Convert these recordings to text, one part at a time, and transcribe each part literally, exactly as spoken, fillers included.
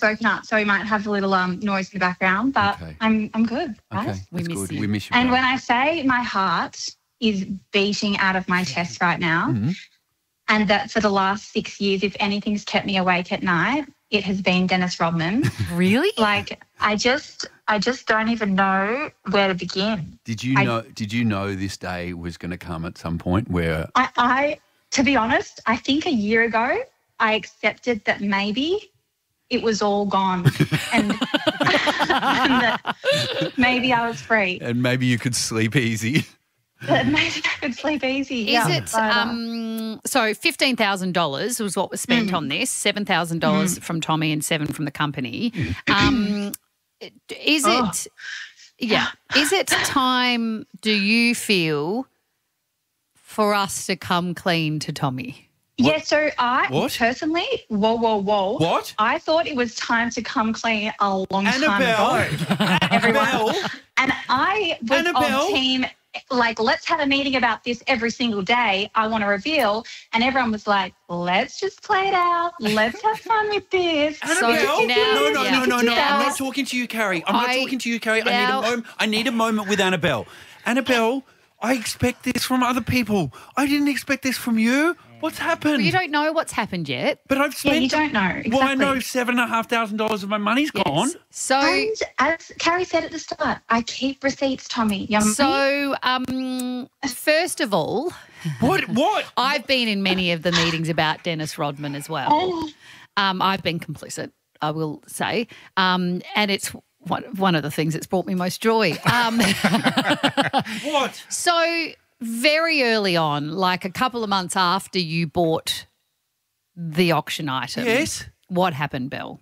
woken up, so we might have a little um noise in the background, but Okay. I'm I'm good, guys. Okay, We that's miss good. you. We miss you. And Belle. when I say my heart is beating out of my chest right now, Mhm. and that for the last six years, if anything's kept me awake at night, it has been Dennis Rodman. Really? Like, I just, I just don't even know where to begin. Did you I- know? Did you know this day was going to come at some point? Where I, I, to be honest, I think a year ago, I accepted that maybe it was all gone, and, and that maybe I was free. and maybe you could sleep easy. That maybe I could sleep easy. Is yeah, it, but, uh, um, so fifteen thousand dollars was what was spent Mm. on this, seven thousand dollars from Tommy and seven from the company. Um, is Oh. it, yeah, is it time, do you feel, for us to come clean to Tommy? Yeah, so I What? personally, whoa, whoa, whoa. What? I thought it was time to come clean a long time Annabelle. ago. Everyone. And I was Annabelle. on team, like, let's have a meeting about this every single day. I want to reveal. And everyone was like, let's just play it out. Let's have fun with this. So Annabelle? now- no, no, yeah. no, no, no. I'm Now- not talking to you, Carrie. I'm not I- talking to you, Carrie. I now- need a moment. I need a moment with Annabelle. Annabelle, I expect this from other people. I didn't expect this from you. What's happened? Well, you don't know what's happened yet. But I've Yeah, spent. you don't know. Exactly. Well, I know seven and a half thousand dollars of my money's gone. Yes. So, And as Carrie said at the start, I keep receipts, Tommy. Your money- so um, first of all, What? What? I've been in many of the meetings about Dennis Rodman as well. Oh, Um, I've been complicit, I will say, um, and it's one, one of the things that's brought me most joy. Um, What? so very early on, like a couple of months after you bought the auction item, Yes. what happened, Belle?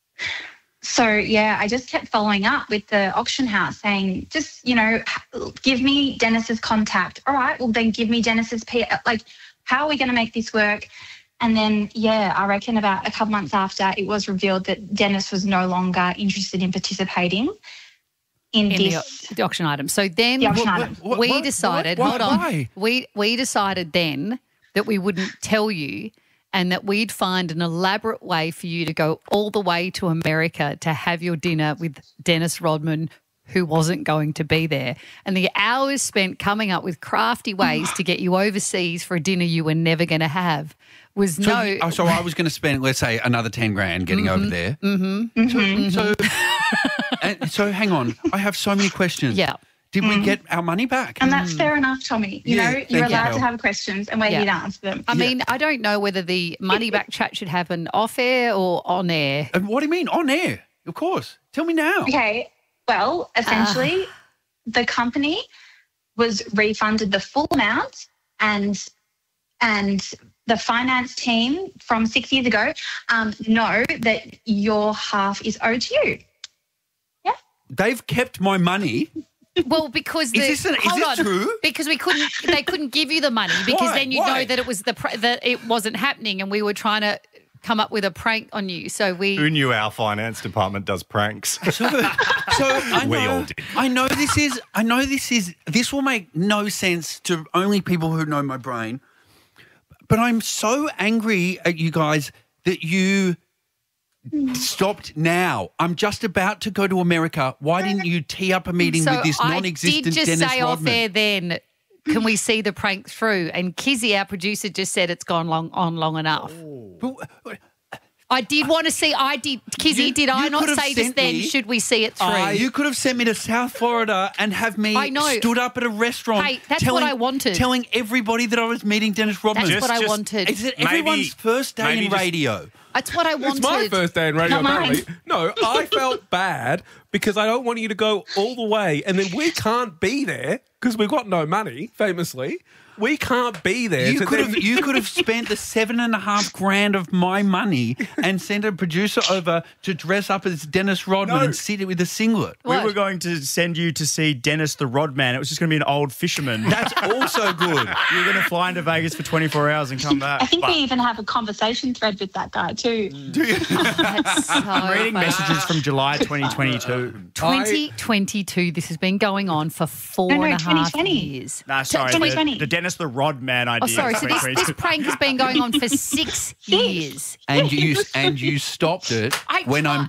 So, yeah, I just kept following up with the auction house saying, just, you know, give me Dennis's contact. All right, well, then give me Dennis's P. Like, how are we going to make this work? And then, yeah, I reckon about a couple months after, it was revealed that Dennis was no longer interested in participating in, In this. the, the auction item. So then The auction w- item. What- we what- decided, what- hold on, why? we we decided then that we wouldn't tell you and that we'd find an elaborate way for you to go all the way to America to have your dinner with Dennis Rodman, who wasn't going to be there. And the hours spent coming up with crafty ways to get you overseas for a dinner you were never going to have was So, no... you- oh, so I was going to spend, let's say, another ten grand getting over there. Mm-hmm. So, so, and, so hang on. I have so many questions. Yeah. Did we get our money back? And that's fair enough, Tommy. You Yeah, know, thank you're you, allowed Belle. to have questions and we're Yeah. here to answer them. I mean, I don't know whether the money back chat should happen off air or on air. And what do you mean? On air, of course. Tell me now. Okay, well, essentially, the company was refunded the full amount, and and the finance team from six years ago um, know that your half is owed to you. They've kept my money. Well, because the, Is this, an, is hold this on, true? because we couldn't, they couldn't give you the money because Why? then you Why? know that it was the pr- that it wasn't happening, and we were trying to come up with a prank on you. So we Who knew our finance department does pranks? So, so I know, We all did. I know this is. I know this is. This will make no sense to only people who know my brain. But I'm so angry at you guys that you stopped now. I'm just about to go to America. Why didn't you tee up a meeting so with this I non-existent did just Dennis say Rodman? off air then. Can we see the prank through? And Kizzy, our producer, just said it's gone long on long enough. But, I did want to see. I did, Kizzy. You- did I you not could have say just sent then? me- Should we see it through? Uh, you could have sent me to South Florida and have me I know. stood up at a restaurant. Hey, that's telling, what I wanted. Telling everybody that I was meeting Dennis Rodman. That's Just- what I just- wanted. Is it Maybe- everyone's first day maybe in just- radio? That's what I wanted. It's my first day in radio, Not mine. apparently. No, I felt bad because I don't want you to go all the way and then we can't be there because we've got no money, famously. We can't be there. You to could then- have you could have spent the seven and a half grand of my money and sent a producer over to dress up as Dennis Rodman No. and sit with a singlet. What? We were going to send you to see Dennis the Rodman. It was just going to be an old fisherman. That's also good. You're going to fly into Vegas for twenty-four hours and come back. I think But we even have a conversation thread with that guy too. That's so I'm reading funny. messages from July twenty twenty-two. twenty twenty-two. This has been going on for four No, no, and a half twenty twenty. years. Nah, sorry. twenty The, twenty. the Dennis the Rodman idea. Oh, sorry. So this, this prank has been going on for six years. And you and you stopped it I when I'm